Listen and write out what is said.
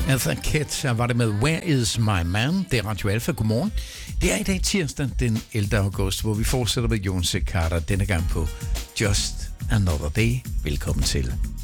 Eartha Kitt var det med Where is my man? Det er Radio Alfa. Godmorgen. Det er i dag tirsdag den 11. august, hvor vi fortsætter med Jon C. Carter, denne gang på Just Another Day. Velkommen til.